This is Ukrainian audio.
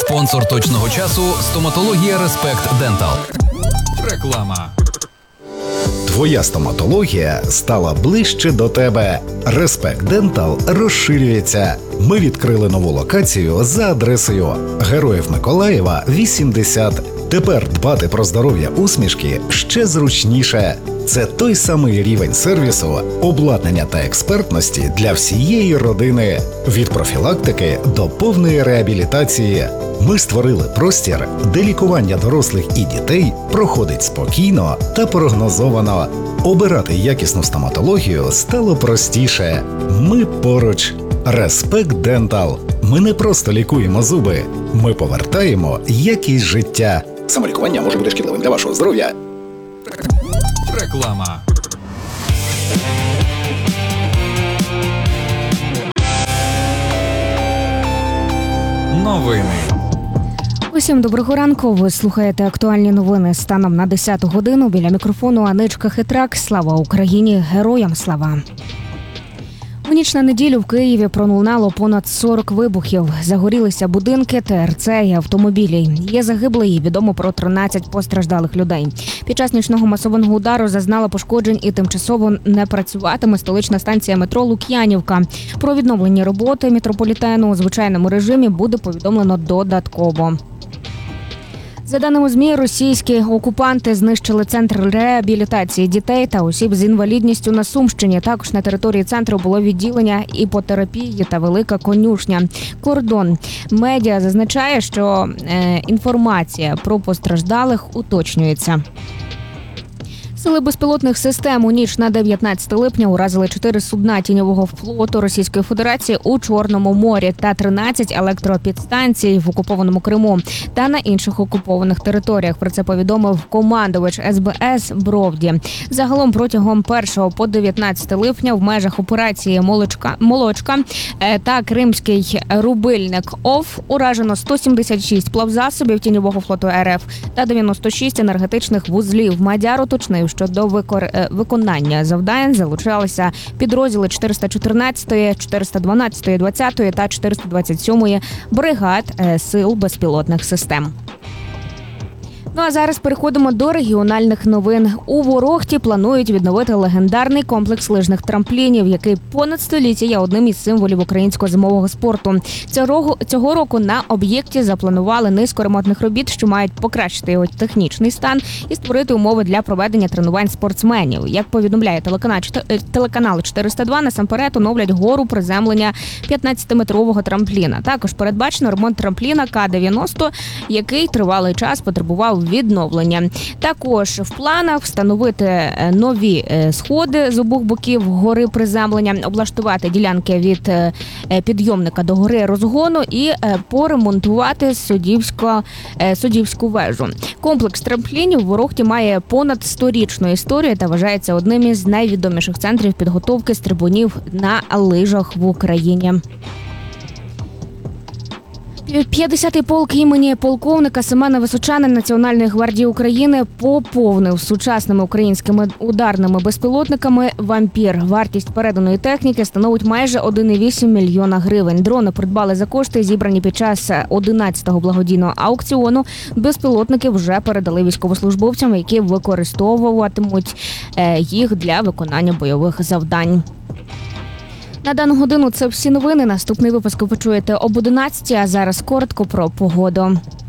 Спонсор точного часу – стоматологія Респект Дентал. Реклама. Твоя стоматологія стала ближче до тебе. Респект Дентал розширюється. Ми відкрили нову локацію за адресою Героїв Миколаєва, 80. Тепер дбати про здоров'я усмішки ще зручніше. Це той самий рівень сервісу, обладнання та експертності для всієї родини. Від профілактики до повної реабілітації. Ми створили простір, де лікування дорослих і дітей проходить спокійно та прогнозовано. Обирати якісну стоматологію стало простіше. Ми поруч. Респект Дентал. Ми не просто лікуємо зуби, ми повертаємо якість життя. Самолікування може бути шкідливим для вашого здоров'я. Реклама. Новини. Усім доброго ранку. Ви слухаєте актуальні новини станом на 10 годину. Біля мікрофону Аничка Хитрак. Слава Україні! Героям слава! У ніч на неділю в Києві пролунало понад 40 вибухів. Загорілися будинки, ТРЦ і автомобілі. Є загиблі і відомо про 13 постраждалих людей. Під час нічного масованого удару зазнала пошкоджень і тимчасово не працюватиме столична станція метро Лук'янівка. Про відновлення роботи метрополітену у звичайному режимі буде повідомлено додатково. За даними ЗМІ, російські окупанти знищили центр реабілітації дітей та осіб з інвалідністю на Сумщині. Також на території центру було відділення іпотерапії та велика конюшня. Кордон медіа зазначає, що інформація про постраждалих уточнюється. Сили безпілотних систем у ніч на 19 липня уразили 4 судна тіньового флоту Російської Федерації у Чорному морі та 13 електропідстанцій в окупованому Криму та на інших окупованих територіях. Про це повідомив командувач СБС Бровді. Загалом протягом 1 по 19 липня в межах операції «Молочка» та Кримський рубильник ОФ уражено 176 плавзасобів тіньового флоту РФ та 96 енергетичних вузлів. Мадяр уточнив, що до виконання завдань залучалися підрозділи 414-ї, 412-ї, 20-ї та 427-ї бригад сил безпілотних систем. Ну а зараз переходимо до регіональних новин. У Ворохті планують відновити легендарний комплекс лижних трамплінів, який понад століття є одним із символів українського зимового спорту. Цього року на об'єкті запланували низку ремонтних робіт, що мають покращити його технічний стан і створити умови для проведення тренувань спортсменів. Як повідомляє телеканал 402, насамперед оновлять гору приземлення 15-метрового трампліна. Також передбачено ремонт трампліна К-90, який тривалий час потребував відновлення. Також в планах встановити нові сходи з обох боків гори приземлення, облаштувати ділянки від підйомника до гори розгону і поремонтувати суддівську вежу. Комплекс трамплінів в Ворохті має понад 100-річну історію та вважається одним із найвідоміших центрів підготовки стрибунів на лижах в Україні. 50-й полк імені полковника Семена Височана Національної гвардії України поповнив сучасними українськими ударними безпілотниками «Вампір». Вартість переданої техніки становить майже 1,8 мільйона гривень. Дрони придбали за кошти, зібрані під час 11-го благодійного аукціону. Безпілотники вже передали військовослужбовцям, які використовуватимуть їх для виконання бойових завдань. На дану годину це всі новини. Наступний випуск ви почуєте об 11, а зараз коротко про погоду.